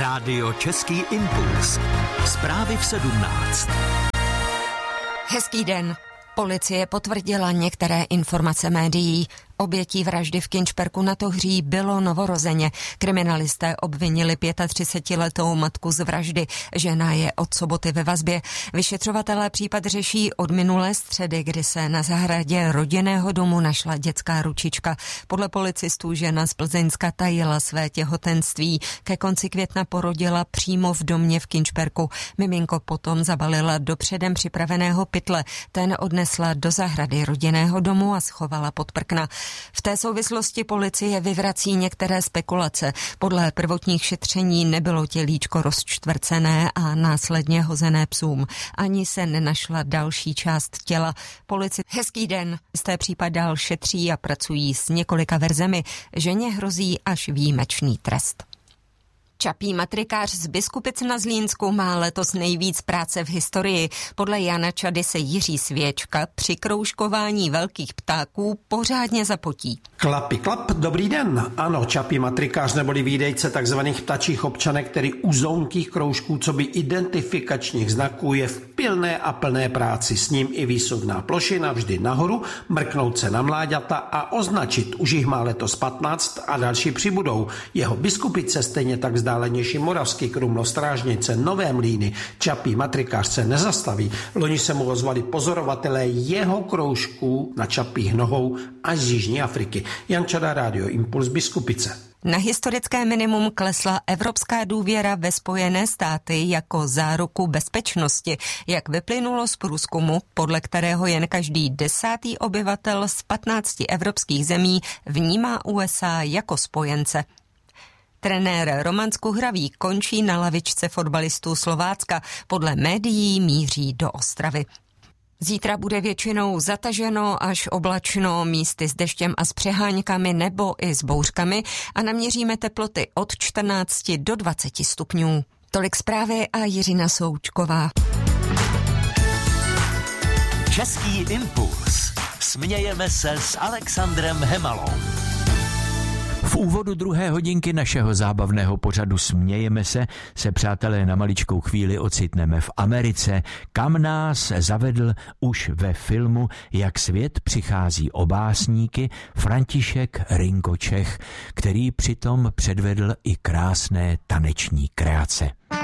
Rádio Český impuls. Zprávy v 17. Hezký den. Policie potvrdila některé informace médií. Obětí vraždy v Kynšperku na Tohří bylo novorozeně. Kriminalisté obvinili 35letou matku z vraždy. Žena je od soboty ve vazbě. Vyšetřovatelé případ řeší od minulé středy, kdy se na zahradě rodinného domu našla dětská ručička. Podle policistů žena z Plzeňska tajila své těhotenství. Ke konci května porodila přímo v domě v Kynšperku. Miminko potom zabalila do předem připraveného pytle. Ten odnesla do zahrady rodinného domu a schovala pod prkna. V té souvislosti policie vyvrací některé spekulace. Podle prvotních šetření nebylo tělíčko rozčtvrcené a následně hozené psům. Ani se nenašla další část těla. Hezký den. Z té případ dál šetří a pracují s několika verzemi. Ženě hrozí až výjimečný trest. Čapí matrikář z Biskupic na Zlínsku má letos nejvíc práce v historii. Podle Jana Čady se Jiří Svěčka při kroužkování velkých ptáků pořádně zapotí. Klapi klap, dobrý den. Ano, čapí matrikář neboli výdejce takzvaných ptačích občanek, který u zounkých kroužků coby identifikačních znaků je v pilné a plné práci. S ním i výsuvná plošina vždy nahoru, mrknout se na mláďata a označit. Už jich má letos 15 a další přibudou. Jeho Biskupice, stejně tak vzdálenější Moravský Krumlov, Strážnice, Nové Mlýny, čapí matrikář se nezastaví. Loni se mu ozvali pozorovatelé jeho kroužků na čapích nohou až z Jižní Afriky. Jan Čada, Rádio Impuls, Biskupice. Na historické minimum klesla evropská důvěra ve Spojené státy jako záruku bezpečnosti, jak vyplynulo z průzkumu, podle kterého jen každý 10. obyvatel z 15 evropských zemí vnímá USA jako spojence. Trenér Roman Skuhravý končí na lavičce fotbalistů Slovácka. Podle médií míří do Ostravy. Zítra bude většinou zataženo až oblačno, místy s deštěm a s přeháňkami nebo i s bouřkami a naměříme teploty od 14 do 20 stupňů. Tolik zprávy a Jiřina Součková. Český impuls. Smějeme se s Alexandrem Hemalou. V úvodu druhé hodinky našeho zábavného pořadu Smějeme se přátelé na maličkou chvíli ocitneme v Americe, kam nás zavedl už ve filmu Jak svět přichází o básníky František Ringo Čech, který přitom předvedl i krásné taneční kreace.